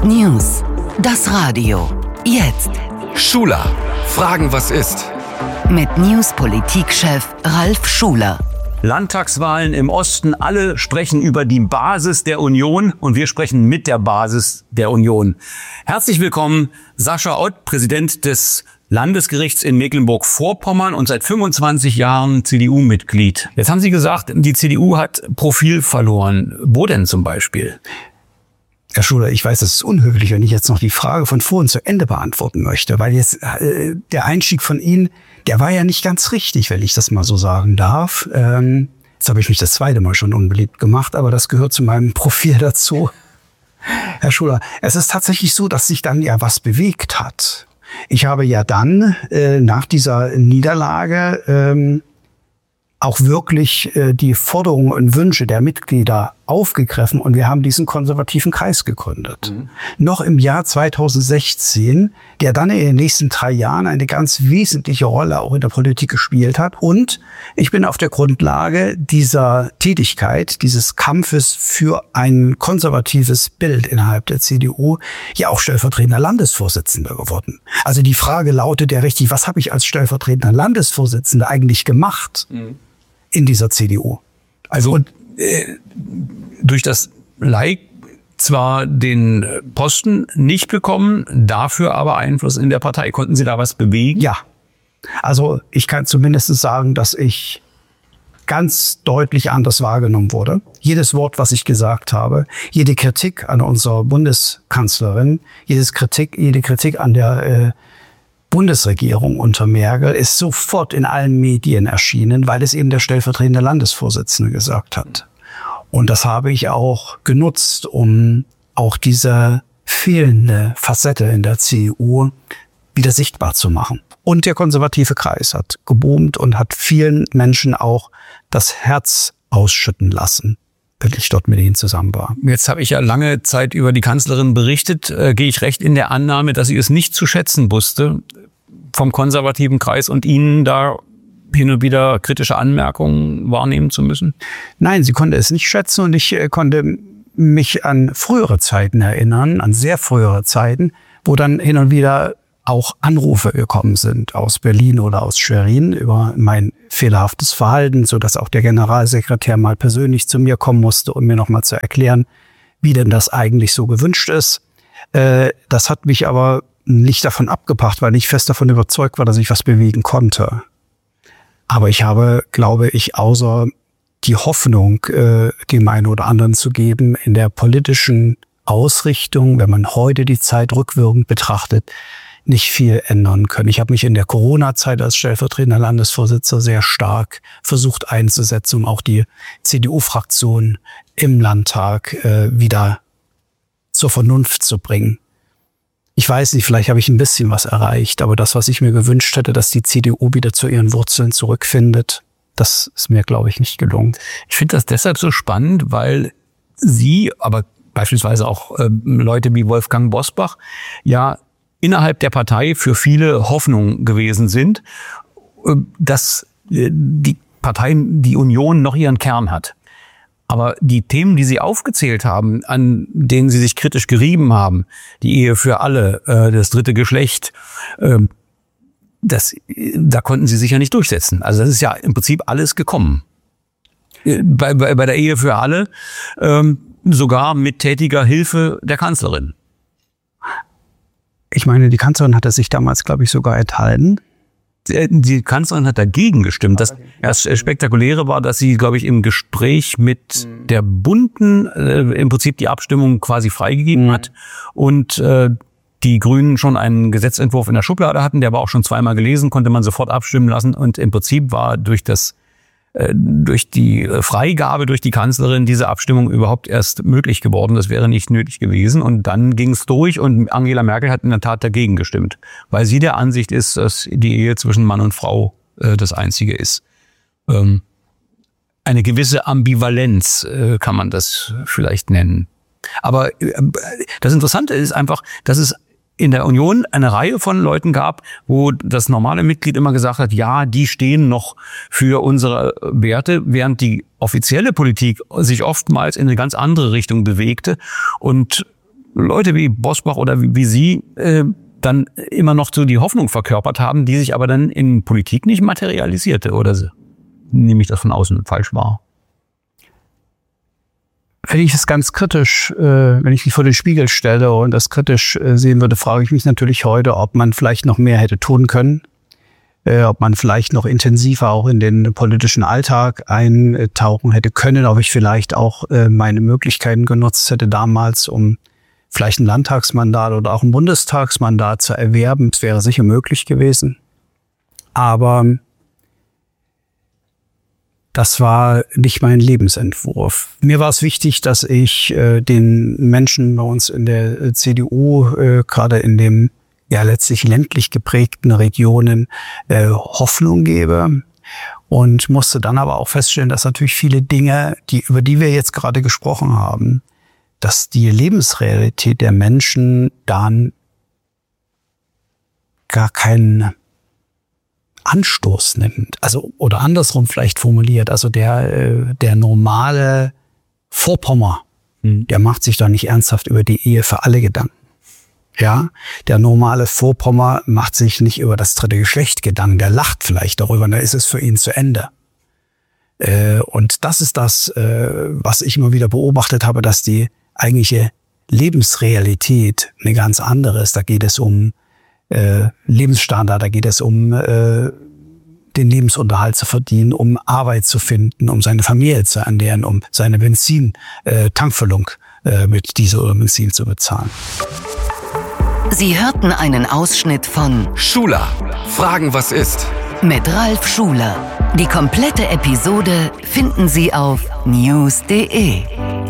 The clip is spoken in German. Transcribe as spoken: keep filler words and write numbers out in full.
News. Das Radio. Jetzt. Schuler. Fragen, was ist? Mit News-Politik-Chef Ralf Schuler. Landtagswahlen im Osten, alle sprechen über die Basis der Union und wir sprechen mit der Basis der Union. Herzlich willkommen, Sascha Ott, Präsident des Landesgerichts in Mecklenburg-Vorpommern und seit fünfundzwanzig Jahren C D U-Mitglied. Jetzt haben Sie gesagt, die C D U hat Profil verloren. Wo denn zum Beispiel? Herr Schuler, ich weiß, das ist unhöflich, wenn ich jetzt noch die Frage von vorhin zu Ende beantworten möchte, weil jetzt äh, der Einstieg von Ihnen, der war ja nicht ganz richtig, wenn ich das mal so sagen darf. Ähm, jetzt habe ich mich das zweite Mal schon unbeliebt gemacht, aber das gehört zu meinem Profil dazu. Herr Schuler, es ist tatsächlich so, dass sich dann ja was bewegt hat. Ich habe ja dann äh, nach dieser Niederlage ähm, auch wirklich äh, die Forderungen und Wünsche der Mitglieder aufgegriffen und wir haben diesen konservativen Kreis gegründet. Mhm. Noch im Jahr zweitausendsechzehn, der dann in den nächsten drei Jahren eine ganz wesentliche Rolle auch in der Politik gespielt hat. Und ich bin auf der Grundlage dieser Tätigkeit, dieses Kampfes für ein konservatives Bild innerhalb der C D U ja auch stellvertretender Landesvorsitzender geworden. Also die Frage lautet ja richtig, was habe ich als stellvertretender Landesvorsitzender eigentlich gemacht? Mhm. In dieser C D U. Also und, äh, durch das Like zwar den Posten nicht bekommen, dafür aber Einfluss in der Partei. Konnten Sie da was bewegen? Ja. Also ich kann zumindest sagen, dass ich ganz deutlich anders wahrgenommen wurde. Jedes Wort, was ich gesagt habe, jede Kritik an unserer Bundeskanzlerin, jedes Kritik, jede Kritik an der äh, Bundesregierung unter Merkel ist sofort in allen Medien erschienen, weil es eben der stellvertretende Landesvorsitzende gesagt hat. Und das habe ich auch genutzt, um auch diese fehlende Facette in der C D U wieder sichtbar zu machen. Und der konservative Kreis hat geboomt und hat vielen Menschen auch das Herz ausschütten lassen, wenn ich dort mit ihnen zusammen war. Jetzt habe ich ja lange Zeit über die Kanzlerin berichtet. Äh, gehe ich recht in der Annahme, dass sie es nicht zu schätzen wusste vom konservativen Kreis und Ihnen da hin und wieder kritische Anmerkungen wahrnehmen zu müssen? Nein, sie konnte es nicht schätzen und ich äh, konnte mich an frühere Zeiten erinnern, an sehr frühere Zeiten, wo dann hin und wieder auch Anrufe gekommen sind aus Berlin oder aus Schwerin über mein fehlerhaftes Verhalten, so dass auch der Generalsekretär mal persönlich zu mir kommen musste, um mir nochmal zu erklären, wie denn das eigentlich so gewünscht ist. Äh, das hat mich aber nicht davon abgebracht, weil ich fest davon überzeugt war, dass ich was bewegen konnte. Aber ich habe, glaube ich, außer die Hoffnung, äh, dem einen oder anderen zu geben, in der politischen Ausrichtung, wenn man heute die Zeit rückwirkend betrachtet, nicht viel ändern können. Ich habe mich in der Corona-Zeit als stellvertretender Landesvorsitzender sehr stark versucht einzusetzen, um auch die C D U-Fraktion im Landtag äh, wieder zur Vernunft zu bringen. Ich weiß nicht, vielleicht habe ich ein bisschen was erreicht, aber das, was ich mir gewünscht hätte, dass die C D U wieder zu ihren Wurzeln zurückfindet, das ist mir, glaube ich, nicht gelungen. Ich finde das deshalb so spannend, weil Sie, aber beispielsweise auch äh, Leute wie Wolfgang Bosbach, ja innerhalb der Partei für viele Hoffnung gewesen sind, äh, dass äh, die Partei, die Union noch ihren Kern hat. Aber die Themen, die Sie aufgezählt haben, an denen Sie sich kritisch gerieben haben, die Ehe für alle, äh, das dritte Geschlecht, äh, das, da konnten Sie sich ja nicht durchsetzen. Also das ist ja im Prinzip alles gekommen. Bei, bei, bei der Ehe für alle ähm, sogar mit tätiger Hilfe der Kanzlerin. Ich meine, die Kanzlerin hatte sich damals, glaube ich, sogar enthalten. Die Kanzlerin hat dagegen gestimmt. Das erst Spektakuläre war, dass sie, glaube ich, im Gespräch mit der Bunten äh, im Prinzip die Abstimmung quasi freigegeben mhm. hat und äh, die Grünen schon einen Gesetzentwurf in der Schublade hatten. Der war auch schon zweimal gelesen, konnte man sofort abstimmen lassen und im Prinzip war durch das durch die Freigabe durch die Kanzlerin diese Abstimmung überhaupt erst möglich geworden. Das wäre nicht nötig gewesen. Und dann ging es durch und Angela Merkel hat in der Tat dagegen gestimmt, weil sie der Ansicht ist, dass die Ehe zwischen Mann und Frau äh, das Einzige ist. Ähm, eine gewisse Ambivalenz äh, kann man das vielleicht nennen. Aber äh, das Interessante ist einfach, dass es in der Union eine Reihe von Leuten gab, wo das normale Mitglied immer gesagt hat, ja, die stehen noch für unsere Werte, während die offizielle Politik sich oftmals in eine ganz andere Richtung bewegte und Leute wie Bosbach oder wie, wie Sie äh, dann immer noch so die Hoffnung verkörpert haben, die sich aber dann in Politik nicht materialisierte, oder so? Nehme ich das von außen falsch wahr? Wenn ich es ganz kritisch, äh, wenn ich mich vor den Spiegel stelle und das kritisch äh, sehen würde, frage ich mich natürlich heute, ob man vielleicht noch mehr hätte tun können, äh, ob man vielleicht noch intensiver auch in den politischen Alltag eintauchen hätte können, ob ich vielleicht auch äh, meine Möglichkeiten genutzt hätte damals, um vielleicht ein Landtagsmandat oder auch ein Bundestagsmandat zu erwerben. Das wäre sicher möglich gewesen. Aber das war nicht mein Lebensentwurf. Mir war es wichtig, dass ich äh, den Menschen bei uns in der C D U, äh, gerade in dem ja letztlich ländlich geprägten Regionen, äh, Hoffnung gebe. Und musste dann aber auch feststellen, dass natürlich viele Dinge, die über die wir jetzt gerade gesprochen haben, dass die Lebensrealität der Menschen dann gar keinen Anstoß nimmt. Also, oder andersrum vielleicht formuliert, also der, der normale Vorpommer, mhm. der macht sich doch nicht ernsthaft über die Ehe für alle Gedanken. Ja, der normale Vorpommer macht sich nicht über das dritte Geschlecht Gedanken, der lacht vielleicht darüber, und da ist es für ihn zu Ende. Äh, und das ist das, äh, was ich immer wieder beobachtet habe, dass die eigentliche Lebensrealität eine ganz andere ist. Da geht es um Äh, Lebensstandard, da geht es um äh, den Lebensunterhalt zu verdienen, um Arbeit zu finden, um seine Familie zu ernähren, um seine Benzin-Tankfüllung äh, mit Diesel oder Benzin zu bezahlen. Sie hörten einen Ausschnitt von Schuler, Fragen was ist? Mit Ralf Schuler. Die komplette Episode finden Sie auf news punkt de.